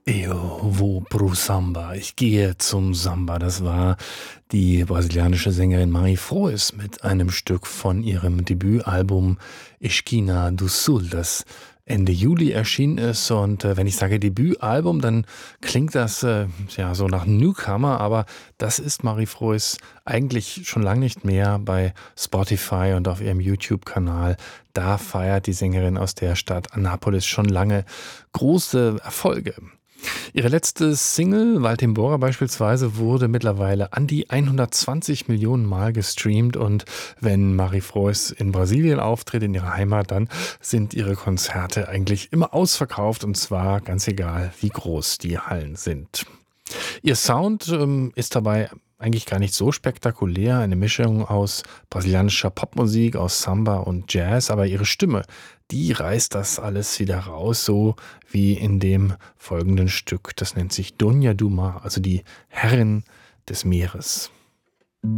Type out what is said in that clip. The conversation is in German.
Eu vou pro Samba. Ich gehe zum Samba. Das war die brasilianische Sängerin Mari Froes mit einem Stück von ihrem Debütalbum Esquina do Sul, das Ende Juli erschienen ist. Und wenn ich sage Debütalbum, dann klingt das ja so nach Newcomer, aber das ist Mari Froes eigentlich schon lange nicht mehr bei Spotify und auf ihrem YouTube-Kanal. Da feiert die Sängerin aus der Stadt Anápolis schon lange große Erfolge. Ihre letzte Single, Valtembora beispielsweise, wurde mittlerweile an die 120 Millionen Mal gestreamt, und wenn Mari Froes in Brasilien auftritt, in ihrer Heimat, dann sind ihre Konzerte eigentlich immer ausverkauft, und zwar ganz egal, wie groß die Hallen sind. Ihr Sound ist dabei eigentlich gar nicht so spektakulär, eine Mischung aus brasilianischer Popmusik, aus Samba und Jazz, aber ihre Stimme, die reißt das alles wieder raus, so wie in dem folgenden Stück. Das nennt sich Dona do Mar, also die Herrin des Meeres.